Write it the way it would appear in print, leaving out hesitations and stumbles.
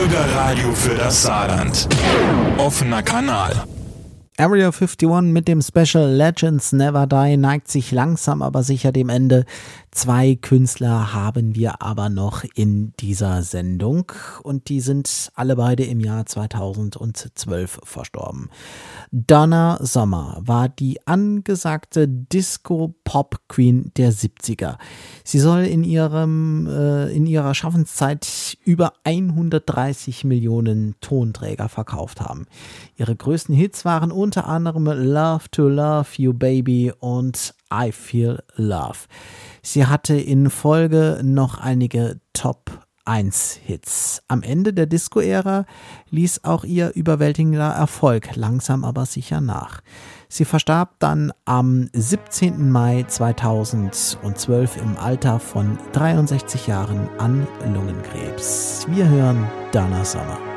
Bürgerradio für das Saarland. Offener Kanal. Area 51 mit dem Special Legends Never Die neigt sich langsam aber sicher dem Ende. 2 Künstler haben wir aber noch in dieser Sendung und die sind alle beide im Jahr 2012 verstorben. Donna Summer war die angesagte Disco-Pop-Queen der 70er. Sie soll in ihrer Schaffenszeit über 130 Millionen Tonträger verkauft haben. Ihre größten Hits waren unter anderem Love to Love You Baby und I Feel Love. Sie hatte in Folge noch einige Top-1-Hits. Am Ende der Disco-Ära ließ auch ihr überwältigender Erfolg langsam aber sicher nach. Sie verstarb dann am 17. Mai 2012 im Alter von 63 Jahren an Lungenkrebs. Wir hören Donna Summer.